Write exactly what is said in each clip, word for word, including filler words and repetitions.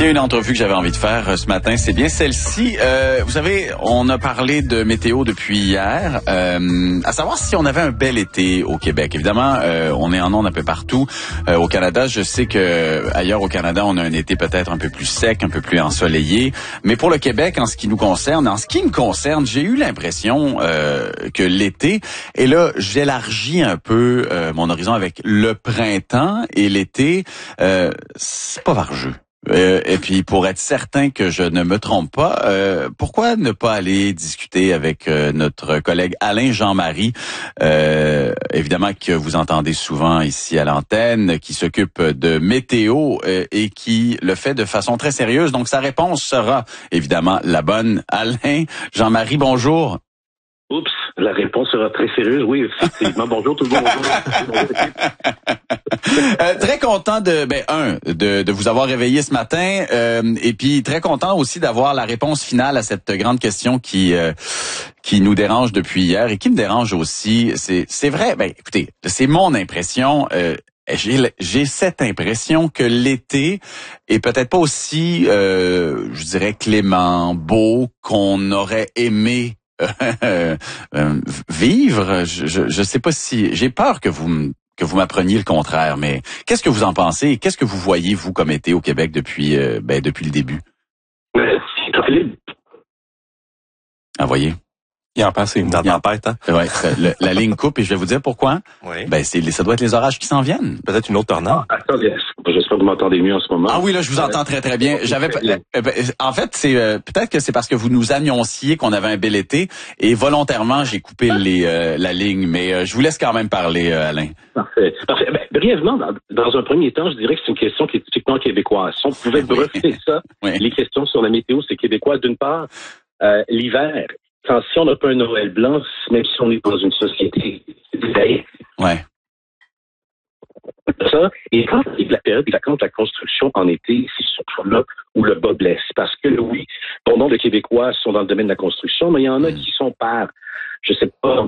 S'il y a une entrevue que j'avais envie de faire euh, ce matin, c'est bien celle-ci. Euh, vous savez, on a parlé de météo depuis hier, euh, à savoir si on avait un bel été au Québec. Évidemment, euh, on est en ondes un peu partout. Euh, au Canada, je sais que ailleurs au Canada, on a un été peut-être un peu plus sec, un peu plus ensoleillé. Mais pour le Québec, en ce qui nous concerne, en ce qui me concerne, j'ai eu l'impression euh, que l'été, et là, j'élargis un peu euh, mon horizon avec le printemps et l'été, euh, c'est pas vargeux. Euh, et puis, pour être certain que je ne me trompe pas, euh, pourquoi ne pas aller discuter avec euh, notre collègue Alain Jean-Marie, euh, évidemment que vous entendez souvent ici à l'antenne, qui s'occupe de météo euh, et qui le fait de façon très sérieuse. Donc, sa réponse sera évidemment la bonne. Alain Jean-Marie, bonjour. Oups, la réponse sera très sérieuse. Oui, effectivement. Bonjour tout le monde. euh, très content de, ben un, de, de vous avoir réveillé ce matin, euh, et puis très content aussi d'avoir la réponse finale à cette grande question qui euh, qui nous dérange depuis hier et qui me dérange aussi. C'est c'est vrai. Ben écoutez, c'est mon impression. Euh, J'ai, j'ai cette impression que l'été est peut-être pas aussi, euh, je dirais, clément, beau qu'on aurait aimé euh, euh, vivre. Je, je, je sais pas si j'ai peur que vous que vous m'appreniez le contraire, mais qu'est-ce que vous en pensez? Qu'est-ce que vous voyez vous comme été au Québec depuis euh, ben depuis le début? Ah, voyez. Il en passe une tempête, hein? Ouais, le, la ligne coupe et je vais vous dire pourquoi. Oui. Ben c'est ça doit être les orages qui s'en viennent. Peut-être une autre tornade. Ah, attendez, j'espère que vous m'entendez mieux en ce moment. Ah oui, là je vous entends très très bien. J'avais en fait c'est euh, peut-être que c'est parce que vous nous annonciez qu'on avait un bel été et volontairement j'ai coupé les euh, la ligne, mais euh, je vous laisse quand même parler, euh, Alain. Parfait. Parfait. Ben, brièvement, dans, dans un premier temps, je dirais que c'est une question qui est typiquement québécoise. Si on pouvait breffer ça, oui. Les questions sur la météo, c'est québécois. D'une part, euh, l'hiver. Quand si on n'a pas un Noël blanc, même si on est dans une société laïque. Ouais. Ça. Et quand arrive la période des vacances de la construction en été, c'est surtout là où le bas blesse. Parce que oui, bon nombre de Québécois sont dans le domaine de la construction, mais il y en a qui sont par, je sais pas,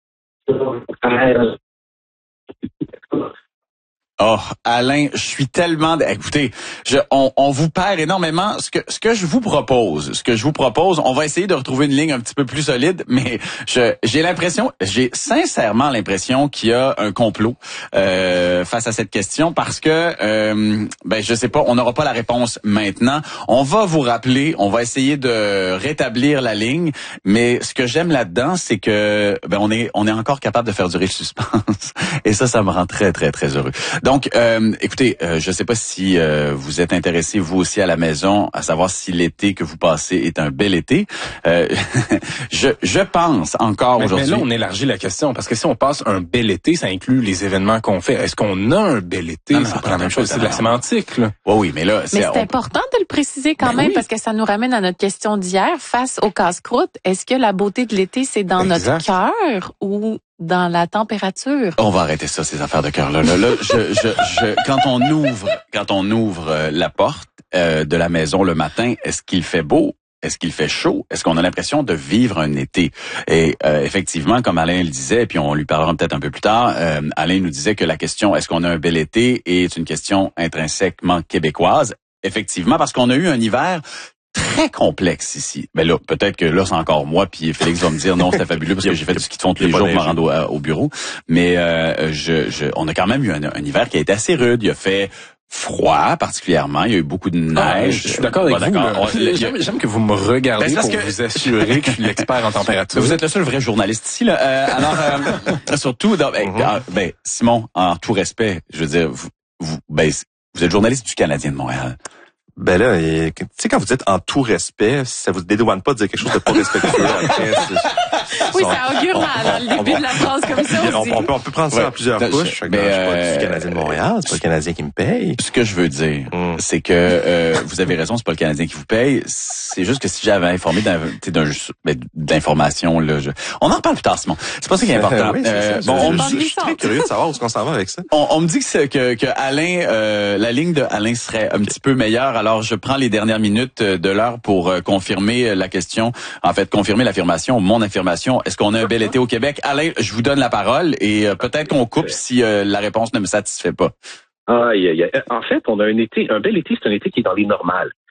Oh, Alain, je suis tellement... Écoutez, je, on, on vous perd énormément. Ce que, ce que je vous propose, ce que je vous propose, on va essayer de retrouver une ligne un petit peu plus solide, mais je, j'ai l'impression, j'ai sincèrement l'impression qu'il y a un complot euh, face à cette question parce que, euh, ben, je sais pas, on n'aura pas la réponse maintenant. On va vous rappeler, on va essayer de rétablir la ligne, mais ce que j'aime là-dedans, c'est que, ben, on est, on est encore capable de faire durer le suspense, et ça, ça me rend très, très, très heureux. Donc, euh, écoutez, euh, je ne sais pas si euh, vous êtes intéressé, vous aussi, à la maison, à savoir si l'été que vous passez est un bel été. Euh, je, je pense encore mais, aujourd'hui... Mais là, on élargit la question, parce que si on passe un bel été, ça inclut les événements qu'on fait. Est-ce qu'on a un bel été? Non, non, c'est non, pas la même chose, c'est de la sémantique, là. Oui, oui, mais là... Mais c'est on... important de le préciser quand ben même, oui. Parce que ça nous ramène à notre question d'hier, face au casse-croûte. Est-ce que la beauté de l'été, c'est dans exact. Notre cœur ou... dans la température? On va arrêter ça, ces affaires de cœur là. Là, là je, je, je, quand on ouvre, quand on ouvre euh, la porte euh, de la maison le matin, est-ce qu'il fait beau? Est-ce qu'il fait chaud? Est-ce qu'on a l'impression de vivre un été? Et euh, effectivement, comme Alain le disait, puis on lui parlera peut-être un peu plus tard, euh, Alain nous disait que la question est-ce qu'on a un bel été est une question intrinsèquement québécoise. Effectivement, parce qu'on a eu un hiver très complexe ici. Mais là, peut-être que là, c'est encore moi, puis Félix va me dire non, c'était fabuleux parce que j'ai fait du ski de fond tous les jours, je me rends au, au bureau. Mais euh, je, je, on a quand même eu un, un hiver qui a été assez rude. Il a fait froid particulièrement. Il y a eu beaucoup de neige. Ah, je suis d'accord avec bon, vous. On, j'aime, j'aime que vous me regardez ben, pour que... vous assurer que je suis l'expert en température. Vous êtes le seul vrai journaliste ici. Là. Euh, alors, euh, surtout, dans, ben, mm-hmm. ben, Simon, en tout respect, je veux dire, vous, vous, ben, vous êtes journaliste du Canadien de Montréal. Ben là, tu sais, quand vous dites en tout respect, ça vous dédouane pas de dire quelque chose de pas respectueux. Après, oui, ça augure mal, dans le début on, de la phrase comme ça on, aussi. On peut, on peut prendre ça ouais, en plusieurs couches. Mais je suis pas euh, du Canadien de Montréal, c'est pas le Canadien qui me paye. Ce que je veux dire, mm. c'est que euh, vous avez raison, c'est pas le Canadien qui vous paye. C'est juste que si j'avais informé d'un, d'un d'information, là, je... on en reparle plus tard, Simon. C'est pas ça qui est important. oui, euh, bon, on, je, je suis très curieux de savoir où est-ce qu'on s'en va avec ça. On, on me dit que, c'est, que, que Alain, euh, la ligne de Alain serait un petit peu meilleure. Alors, je prends les dernières minutes de l'heure pour euh, confirmer la question, en fait, confirmer l'affirmation, mon affirmation. Est-ce qu'on a un bel été au Québec? Alain, je vous donne la parole et euh, peut-être qu'on coupe si euh, la réponse ne me satisfait pas. Aïe, aïe, aïe. En fait, on a un été, un bel été, c'est un été qui est dans les normales.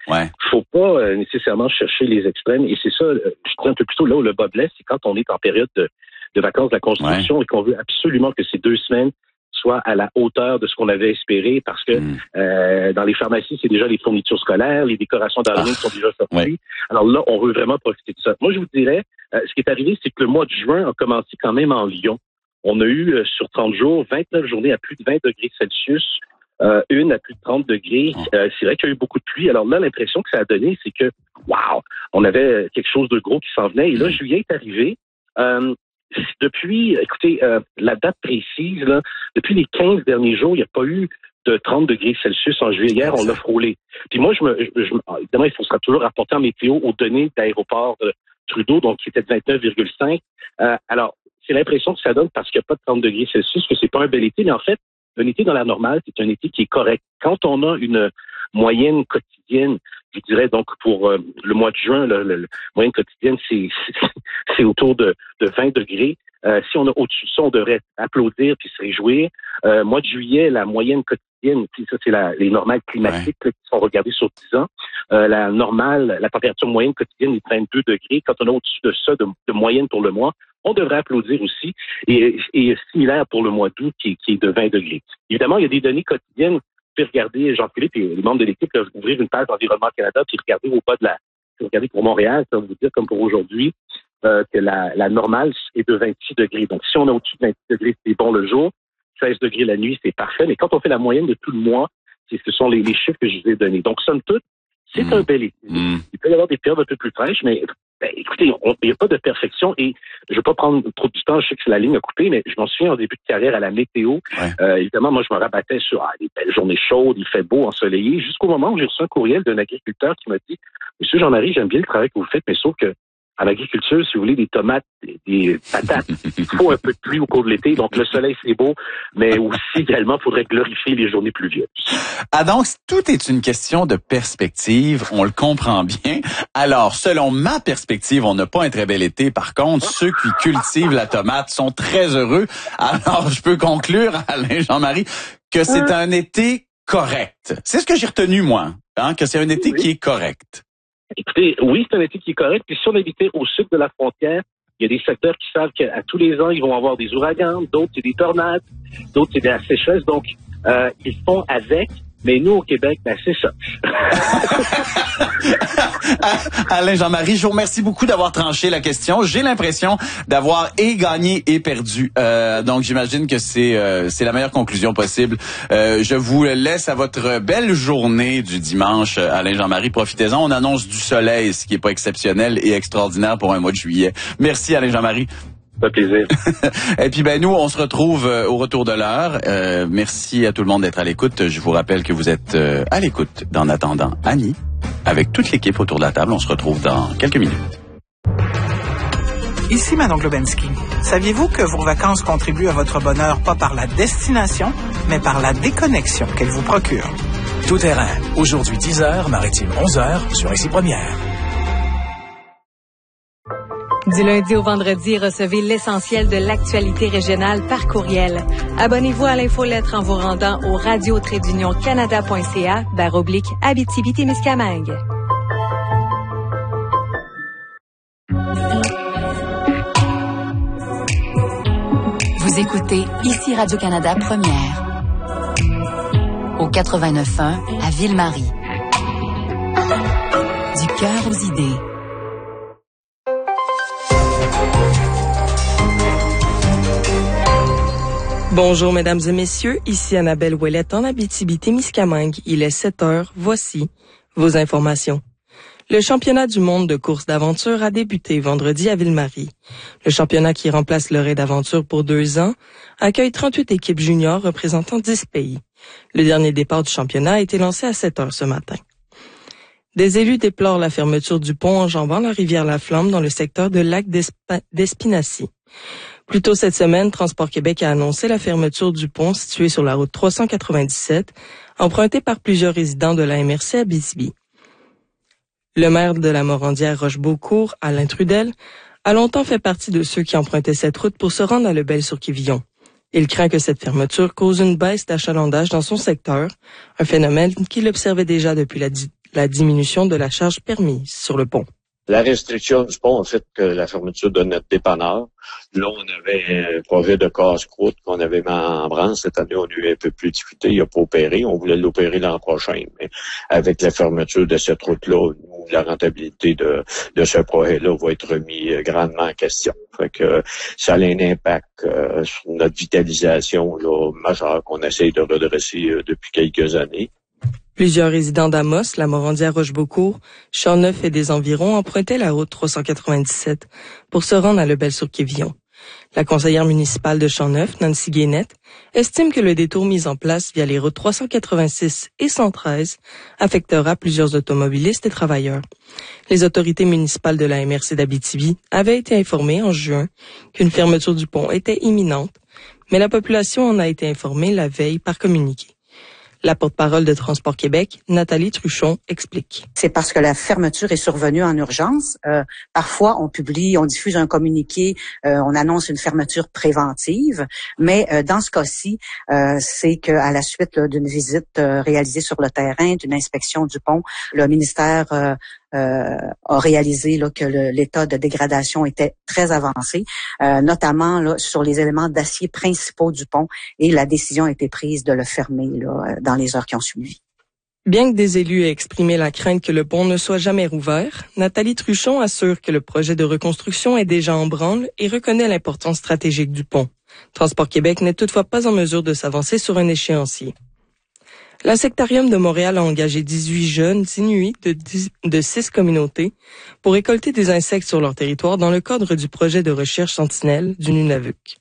Ouais. Faut pas euh, nécessairement chercher les extrêmes. Et c'est ça, euh, je crois un peu plus tôt là où le bas blesse, c'est quand on est en période de, de vacances de la construction ouais. et qu'on veut absolument que ces deux semaines soient à la hauteur de ce qu'on avait espéré, parce que mm. euh, dans les pharmacies, c'est déjà les fournitures scolaires, les décorations d'Halloween ah, sont déjà sorties. Ouais. Alors là, on veut vraiment profiter de ça. Moi, je vous dirais, euh, ce qui est arrivé, c'est que le mois de juin a commencé quand même en Lyon. On a eu, euh, sur trente jours, vingt-neuf journées à plus de vingt degrés Celsius, euh, une à plus de trente degrés. Euh, c'est vrai qu'il y a eu beaucoup de pluie. Alors là, l'impression que ça a donné, c'est que, waouh, on avait quelque chose de gros qui s'en venait. Et là, juillet est arrivé. Euh, Depuis, écoutez, euh, la date précise, là, depuis les quinze derniers jours, il n'y a pas eu de trente degrés Celsius en juillet. Hier, on l'a frôlé. Puis moi, je me, je, je, évidemment, il faudra toujours rapporter en météo aux données d'aéroport de Trudeau, donc qui était de vingt-neuf virgule cinq. Euh, alors, c'est l'impression que ça donne parce qu'il n'y a pas de trente degrés Celsius, que c'est pas un bel été, mais en fait, un été dans la normale, c'est un été qui est correct. Quand on a une moyenne quotidienne, je dirais donc pour euh, le mois de juin, là, le, le moyenne quotidienne, c'est, c'est, c'est autour de, de vingt degrés. Euh, si on a au-dessus de ça, on devrait applaudir puis se réjouir. Euh, mois de juillet, la moyenne quotidienne, puis ça c'est la, les normales climatiques ouais. là, qui sont regardées sur dix ans. Euh, la normale, la température moyenne quotidienne est de vingt-deux degrés. Quand on a au-dessus de ça, de, de moyenne pour le mois, on devrait applaudir aussi. Et, et similaire pour le mois d'août qui, qui est de vingt degrés. Évidemment, il y a des données quotidiennes. Vous pouvez regarder, Jean-Philippe et les membres de l'équipe peuvent ouvrir une page d'Environnement Canada puis regarder au bas de la... Regardez pour Montréal, ça va vous dire comme pour aujourd'hui, euh, que la, la normale est de vingt-six degrés. Donc, si on est au-dessus de vingt-six degrés, c'est bon le jour. seize degrés la nuit, c'est parfait. Mais quand on fait la moyenne de tout le mois, c'est, ce sont les, les chiffres que je vous ai donnés. Donc, somme toute, c'est mmh. un bel été. Mmh. Il peut y avoir des périodes un peu plus fraîches, mais ben, écoutez, il n'y a pas de perfection. Et je ne vais pas prendre trop du temps, je sais que c'est la ligne à couper, mais je m'en souviens en début de carrière à la météo. Ouais. Euh, évidemment, moi, je me rabattais sur ah, les belles journées chaudes, il fait beau, ensoleillé, jusqu'au moment où j'ai reçu un courriel d'un agriculteur qui m'a dit « Monsieur Jean-Marie, j'aime bien le travail que vous faites, mais sauf que en agriculture, si vous voulez, des tomates, des, des patates, il faut un peu de pluie au cours de l'été. Donc, le soleil, c'est beau, mais aussi, également, il faudrait glorifier les journées pluvieuses. » Ah, donc, tout est une question de perspective. On le comprend bien. Alors, selon ma perspective, on n'a pas un très bel été. Par contre, ceux qui cultivent la tomate sont très heureux. Alors, je peux conclure, Alain Jean-Marie, que c'est un été correct. C'est ce que j'ai retenu, moi, hein, que c'est un été oui. qui est correct. Écoutez, oui, c'est un été qui est correct. Puis si on habitait au sud de la frontière, il y a des secteurs qui savent qu'à tous les ans, ils vont avoir des ouragans, d'autres, c'est des tornades, d'autres, c'est de la sécheresse. Donc, euh, ils font avec. Mais nous, au Québec, ben, c'est ça. Alain Jean-Marie, je vous remercie beaucoup d'avoir tranché la question. J'ai l'impression d'avoir et gagné et perdu. Euh, donc, j'imagine que c'est euh, c'est la meilleure conclusion possible. Euh, je vous laisse à votre belle journée du dimanche, Alain Jean-Marie. Profitez-en. On annonce du soleil, ce qui est pas exceptionnel et extraordinaire pour un mois de juillet. Merci, Alain Jean-Marie. Ça fait plaisir. Et puis ben nous, on se retrouve euh, au retour de l'heure. Euh, merci à tout le monde d'être à l'écoute. Je vous rappelle que vous êtes euh, à l'écoute d'En attendant Annie. Avec toute l'équipe autour de la table, on se retrouve dans quelques minutes. Ici Manon Globensky. Saviez-vous que vos vacances contribuent à votre bonheur pas par la destination, mais par la déconnexion qu'elles vous procurent? Tout terrain. Aujourd'hui dix heures, Maritime onze heures sur Ici Première. Du lundi au vendredi, recevez l'essentiel de l'actualité régionale par courriel. Abonnez-vous à l'infolettre en vous rendant au radio trait d'union canada point c a barre oblique Abitibi-Témiscamingue. Vous écoutez Ici Radio-Canada Première. Au quatre-vingt-neuf point un à Ville-Marie. Du cœur aux idées. Bonjour, mesdames et messieurs. Ici Annabelle Ouellette en Abitibi-Témiscamingue. Il est sept heures. Voici vos informations. Le championnat du monde de course d'aventure a débuté vendredi à Ville-Marie. Le championnat qui remplace le raid d'aventure pour deux ans accueille trente-huit équipes juniors représentant dix pays. Le dernier départ du championnat a été lancé à sept heures ce matin. Des élus déplorent la fermeture du pont enjambant la rivière La Flamme dans le secteur de Lac d'Esp- d'Espinacy. Plus tôt cette semaine, Transport Québec a annoncé la fermeture du pont situé sur la route trois cent quatre-vingt-dix-sept, emprunté par plusieurs résidents de la M R C Abitibi. Le maire de la Morandière Rochebeaucourt, Alain Trudel, a longtemps fait partie de ceux qui empruntaient cette route pour se rendre à Lebel-sur-Quivillon. Il craint que cette fermeture cause une baisse d'achalandage dans son secteur, un phénomène qu'il observait déjà depuis la, la diminution de la charge permise sur le pont. La restriction du pont a fait que la fermeture de notre dépanneur. Là, on avait un projet de casse-croûte qu'on avait mis en branle. Cette année, on a eu un peu plus de difficulté. Il n'a pas opéré. On voulait l'opérer l'an prochain. Mais avec la fermeture de cette route-là, nous, la rentabilité de, de ce projet-là va être remis grandement en question. Fait que ça a un impact euh, sur notre vitalisation là, majeure qu'on essaye de redresser euh, depuis quelques années. Plusieurs résidents d'Amos, la Morandière-Rochebeaucourt, Charneuf et des environs empruntaient la route trois cent quatre-vingt-dix-sept pour se rendre à Lebel-sur-Quévillon. La conseillère municipale de Charneuf, Nancy Guénette, estime que le détour mis en place via les routes trois cent quatre-vingt-six et cent treize affectera plusieurs automobilistes et travailleurs. Les autorités municipales de la M R C d'Abitibi avaient été informées en juin qu'une fermeture du pont était imminente, mais la population en a été informée la veille par communiqué. La porte-parole de Transport Québec, Nathalie Truchon, explique. C'est parce que la fermeture est survenue en urgence. Euh, parfois, on publie, on diffuse un communiqué, euh, on annonce une fermeture préventive, mais euh, dans ce cas-ci, euh, c'est qu'à la suite là, d'une visite euh, réalisée sur le terrain, d'une inspection du pont, le ministère euh, Euh, a réalisé là, que le, l'état de dégradation était très avancé, euh, notamment là, sur les éléments d'acier principaux du pont, et la décision a été prise de le fermer là, dans les heures qui ont suivi. Bien que des élus aient exprimé la crainte que le pont ne soit jamais rouvert, Nathalie Truchon assure que le projet de reconstruction est déjà en branle et reconnaît l'importance stratégique du pont. Transport Québec n'est toutefois pas en mesure de s'avancer sur un échéancier. L'Insectarium de Montréal a engagé dix-huit jeunes Inuits de, dix, de six communautés pour récolter des insectes sur leur territoire dans le cadre du projet de recherche Sentinelle du Nunavik.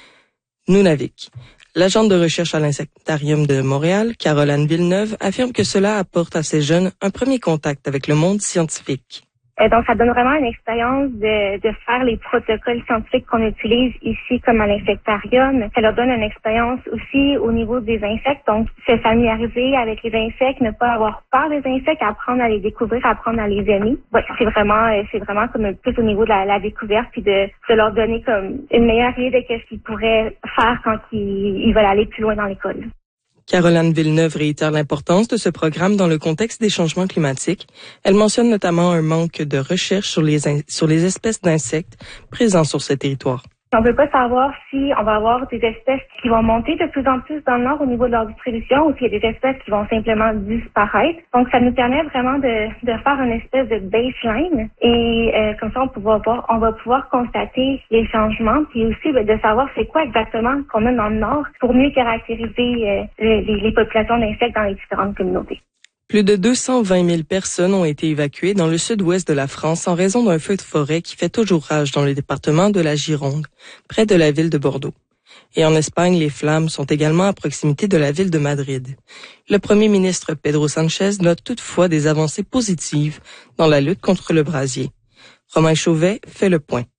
Nunavik. L'agente de recherche à l'Insectarium de Montréal, Caroline Villeneuve, affirme que cela apporte à ces jeunes un premier contact avec le monde scientifique. Euh, donc, ça donne vraiment une expérience de, de faire les protocoles scientifiques qu'on utilise ici comme à l'insectarium. Ça leur donne une expérience aussi au niveau des insectes, donc se familiariser avec les insectes, ne pas avoir peur des insectes, apprendre à les découvrir, apprendre à les aimer. Ouais, c'est vraiment, c'est vraiment comme plus au niveau de la, la découverte, puis de, de leur donner comme une meilleure idée de ce qu'ils pourraient faire quand ils, ils veulent aller plus loin dans l'école. Caroline Villeneuve réitère l'importance de ce programme dans le contexte des changements climatiques. Elle mentionne notamment un manque de recherche sur les, in- sur les espèces d'insectes présents sur ce territoire. On ne peut pas savoir si on va avoir des espèces qui vont monter de plus en plus dans le nord au niveau de leur distribution ou s'il y a des espèces qui vont simplement disparaître. Donc, ça nous permet vraiment de, de faire une espèce de baseline et euh, comme ça, on, pouvoir voir, on va pouvoir constater les changements puis aussi ben, de savoir c'est quoi exactement qu'on a dans le nord pour mieux caractériser euh, les, les populations d'insectes dans les différentes communautés. Plus de deux cent vingt mille personnes ont été évacuées dans le sud-ouest de la France en raison d'un feu de forêt qui fait toujours rage dans le département de la Gironde, près de la ville de Bordeaux. Et en Espagne, les flammes sont également à proximité de la ville de Madrid. Le premier ministre Pedro Sánchez note toutefois des avancées positives dans la lutte contre le brasier. Romain Chauvet fait le point.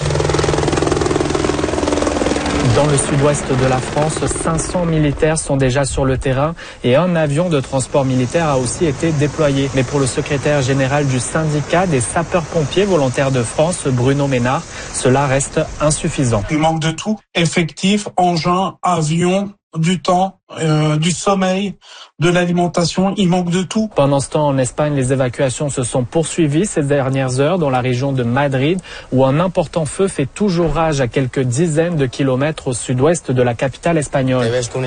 Dans le sud-ouest de la France, cinq cents militaires sont déjà sur le terrain et un avion de transport militaire a aussi été déployé. Mais pour le secrétaire général du syndicat des sapeurs-pompiers volontaires de France, Bruno Ménard, cela reste insuffisant. Il manque de tout. Effectifs, engins, avions, du temps, euh, du sommeil, de l'alimentation, il manque de tout. Pendant ce temps, en Espagne, les évacuations se sont poursuivies ces dernières heures dans la région de Madrid, où un important feu fait toujours rage à quelques dizaines de kilomètres au sud-ouest de la capitale espagnole.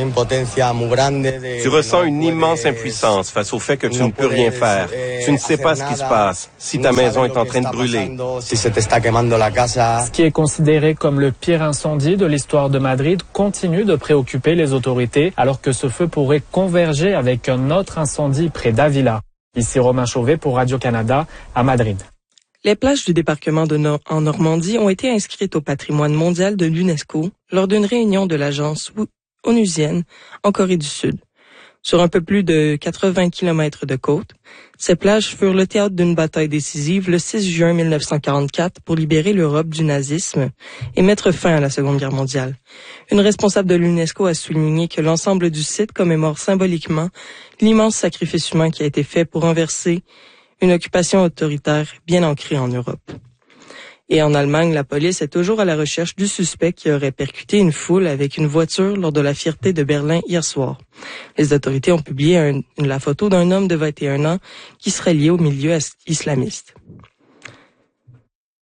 Tu ressens une immense impuissance face au fait que tu ne peux rien faire. Tu ne sais pas ce qui se passe, si ta maison est en train de brûler. Ce qui est considéré comme le pire incendie de l'histoire de Madrid continue de préoccuper les autorités, alors que ce feu pourrait converger avec un autre incendie près d'Avila. Ici Romain Chauvet pour Radio-Canada à Madrid. Les plages du débarquement de Nord- en Normandie ont été inscrites au patrimoine mondial de l'UNESCO lors d'une réunion de l'agence onusienne en Corée du Sud. Sur un peu plus de quatre-vingts kilomètres de côte, ces plages furent le théâtre d'une bataille décisive le six juin mille neuf cent quarante-quatre pour libérer l'Europe du nazisme et mettre fin à la Seconde Guerre mondiale. Une responsable de l'UNESCO a souligné que l'ensemble du site commémore symboliquement l'immense sacrifice humain qui a été fait pour renverser une occupation autoritaire bien ancrée en Europe. Et en Allemagne, la police est toujours à la recherche du suspect qui aurait percuté une foule avec une voiture lors de la Fierté de Berlin hier soir. Les autorités ont publié un, la photo d'un homme de vingt et un ans qui serait lié au milieu islamiste.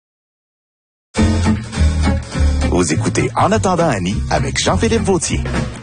Vous écoutez En attendant Annie avec Jean-Philippe Vautier.